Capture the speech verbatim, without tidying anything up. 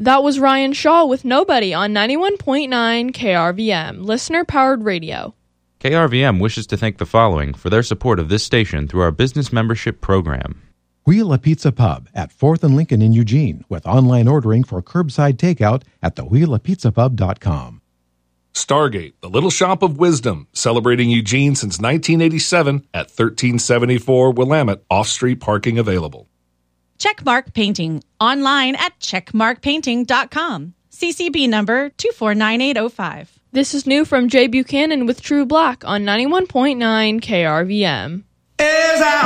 That was Ryan Shaw with Nobody on ninety-one point nine K R V M, listener-powered radio. K R V M wishes to thank the following for their support of this station through our business membership program. Wheel a Pizza Pub at fourth and Lincoln in Eugene with online ordering for curbside takeout at the wheel a pizza pub dot com. Stargate, the Little Shop of Wisdom, celebrating Eugene since nineteen eighty-seven at thirteen seventy-four Willamette, off-street parking available. Checkmark Painting, online at checkmark painting dot com. C C B number two four nine eight oh five. This is new from Jay Buchanan with True Black on ninety-one point nine K R V M.